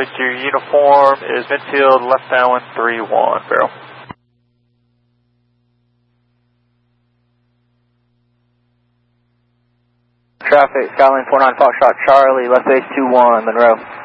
Your uniform is midfield, left downwind 3-1, barrel. Traffic, Skyline 49 Foxtrot Charlie, left base 2-1, Monroe.